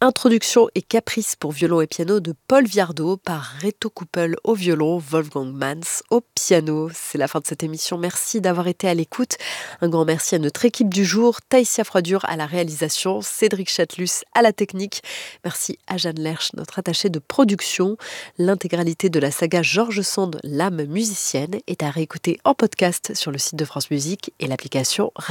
Introduction et caprice pour violon et piano de Paul Viardot par Reto Kuppel au violon, Wolfgang Manz au piano. C'est la fin de cette émission. Merci d'avoir été à l'écoute. Un grand merci à notre équipe du jour, Taïsia Froidure à la réalisation, Cédric Chatelus à la technique. Merci à Jeanne Lerche, notre attachée de production. L'intégralité de la saga George Sand, l'âme musicienne, est à réécouter en podcast sur le site de France Musique et l'application